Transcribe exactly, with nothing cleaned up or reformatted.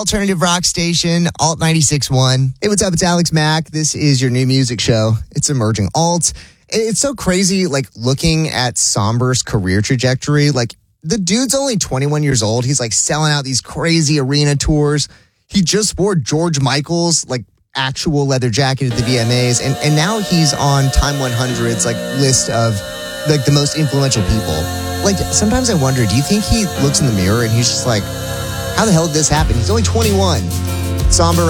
alternative rock station, Alt ninety-six point one. Hey, what's up? It's Alex Mack. This is your new music show. It's Emerging Alt. It's so crazy, like, looking at Somber's career trajectory. Like, the dude's only twenty-one years old. He's, like, selling out these crazy arena tours. He just wore George Michael's, like, actual leather jacket at the V M As. And, and now he's on Time one hundred's, like, list of, like, the most influential people. Like, sometimes I wonder, do you think he looks in the mirror and he's just like, how the hell did this happen? He's only twenty-one. Somber